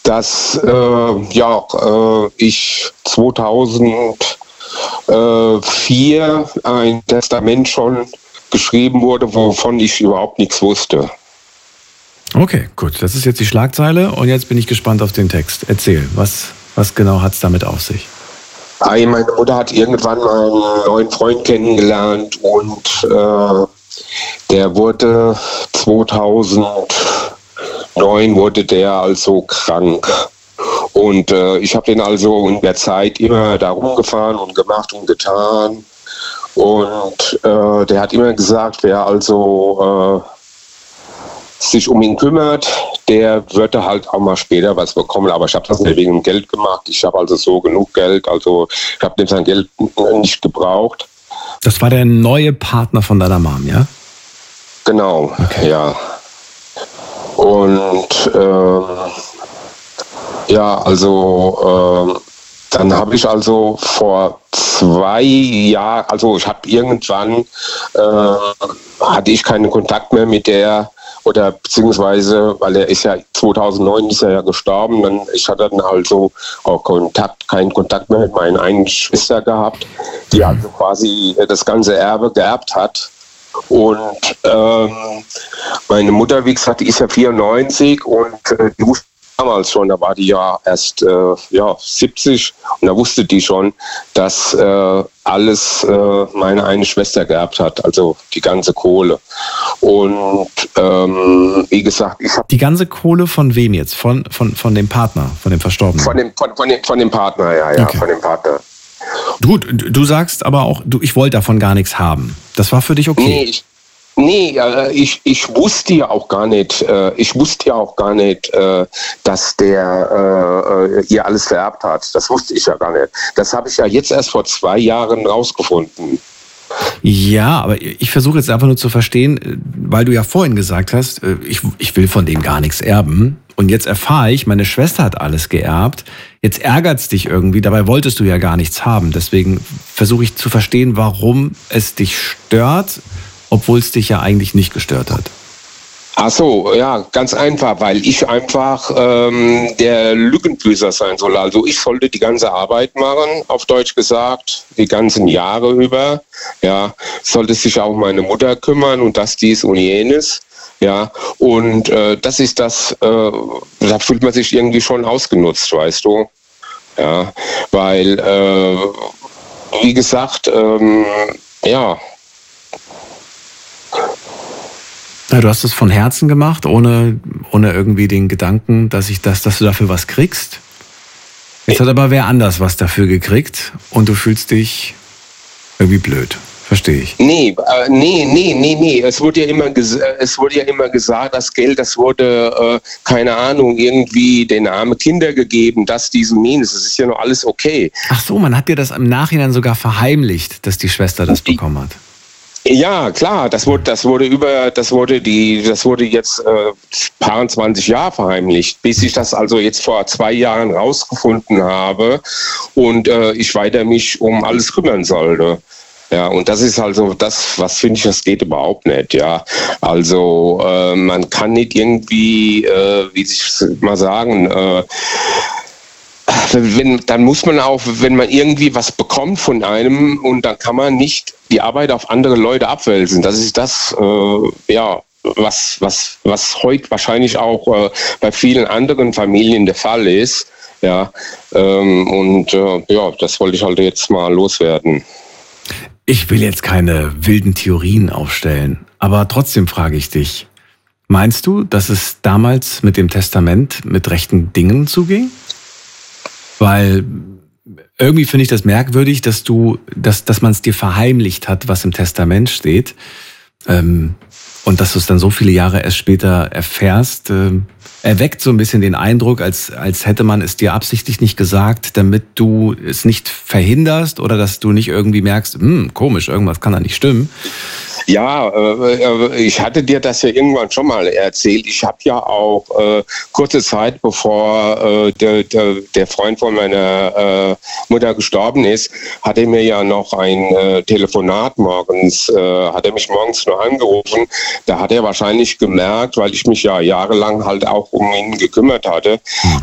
dass ich 2004 ein Testament schon geschrieben wurde, wovon ich überhaupt nichts wusste. Okay, gut. Das ist jetzt die Schlagzeile und jetzt bin ich gespannt auf den Text. Erzähl, was genau hat es damit auf sich? Meine Mutter hat irgendwann einen neuen Freund kennengelernt und der wurde 2009 wurde der also krank. Und ich habe den also in der Zeit immer da rumgefahren und gemacht und getan. Und der hat immer gesagt, wer also sich um ihn kümmert, der würde halt auch mal später was bekommen. Aber ich habe das nicht wegen Geld gemacht. Ich habe also so genug Geld. Also ich habe dem sein Geld nicht gebraucht. Das war der neue Partner von deiner Mom, ja? Genau, okay. Ja. Und dann habe ich also vor 2 Jahren, also ich habe irgendwann, hatte ich keinen Kontakt mehr mit der, oder beziehungsweise, weil er ist ja 2009 ist er ja gestorben, ich hatte dann also auch keinen Kontakt mehr mit meiner eigenen Schwester gehabt, die also quasi das ganze Erbe geerbt hat. Und meine Mutter, wie gesagt, die ist ja 94 und die wusste damals schon, da war die ja erst 70 und da wusste die schon, dass alles meine eine Schwester geerbt hat, also die ganze Kohle. Und wie gesagt, ich habe... Die ganze Kohle von wem jetzt? Von dem Partner, von dem Verstorbenen? Von dem Partner, ja, okay. Von dem Partner. Gut, du sagst aber auch, ich wollte davon gar nichts haben. Das war für dich okay? Ich wusste ja auch gar nicht, dass der ihr alles vererbt hat. Das wusste ich ja gar nicht. Das habe ich ja jetzt erst vor 2 Jahren rausgefunden. Ja, aber ich versuche jetzt einfach nur zu verstehen, weil du ja vorhin gesagt hast, ich will von dem gar nichts erben. Und jetzt erfahre ich, meine Schwester hat alles geerbt. Jetzt ärgert es dich irgendwie, dabei wolltest du ja gar nichts haben. Deswegen versuche ich zu verstehen, warum es dich stört, obwohl es dich ja eigentlich nicht gestört hat. Ach so, ja, ganz einfach, weil ich einfach der Lückenbüßer sein soll. Also ich sollte die ganze Arbeit machen, auf Deutsch gesagt, die ganzen Jahre über. Ja, sollte sich auch um meine Mutter kümmern und das, dies und jenes. Ja, und das ist das, da fühlt man sich irgendwie schon ausgenutzt, weißt du. Ja, weil, wie gesagt, ja. Ja, du hast es von Herzen gemacht, ohne irgendwie den Gedanken, dass du dafür was kriegst. Jetzt hat aber wer anders was dafür gekriegt und du fühlst dich irgendwie blöd. Verstehe ich. Nee. Es wurde ja immer gesagt, das Geld, das wurde, keine Ahnung, irgendwie den armen Kindern gegeben, das, diesen, jenes. Das ist ja noch alles okay. Ach so, man hat dir das im Nachhinein sogar verheimlicht, dass die Schwester das bekommen hat. Ja, klar, das wurde jetzt 20 Jahre verheimlicht, bis ich das also jetzt vor 2 Jahren rausgefunden habe und ich weiter mich um alles kümmern sollte. Ja, und das ist also das, was finde ich, das geht überhaupt nicht, ja. Also man kann nicht irgendwie, wie soll ich mal sagen, dann muss man auch, wenn man irgendwie was bekommt von einem, und dann kann man nicht die Arbeit auf andere Leute abwälzen. Das ist das, was heute wahrscheinlich auch bei vielen anderen Familien der Fall ist. Ja, das wollte ich halt jetzt mal loswerden. Ich will jetzt keine wilden Theorien aufstellen, aber trotzdem frage ich dich, meinst du, dass es damals mit dem Testament mit rechten Dingen zuging? Weil irgendwie finde ich das merkwürdig, dass man es dir verheimlicht hat, was im Testament steht. Und dass du es dann so viele Jahre erst später erfährst, erweckt so ein bisschen den Eindruck, als hätte man es dir absichtlich nicht gesagt, damit du es nicht verhinderst oder dass du nicht irgendwie merkst, komisch, irgendwas kann da nicht stimmen. Ja, ich hatte dir das ja irgendwann schon mal erzählt. Ich habe ja auch kurze Zeit bevor der Freund von meiner Mutter gestorben ist, hat er mir ja noch ein Telefonat morgens, hat er mich morgens nur angerufen. Da hat er wahrscheinlich gemerkt, weil ich mich ja jahrelang halt auch um ihn gekümmert hatte,